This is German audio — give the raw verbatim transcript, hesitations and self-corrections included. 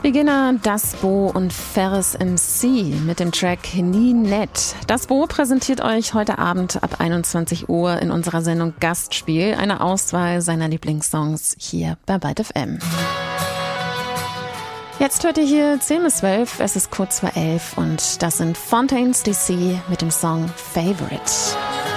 Beginner, Das Bo und Ferris M C mit dem Track Nie Nett. Das Bo präsentiert euch heute Abend ab einundzwanzig Uhr in unserer Sendung Gastspiel eine Auswahl seiner Lieblingssongs hier bei Byte F M. Jetzt hört ihr hier zehn bis zwölf, es ist kurz vor elf und das sind Fontaines D C mit dem Song Favorite.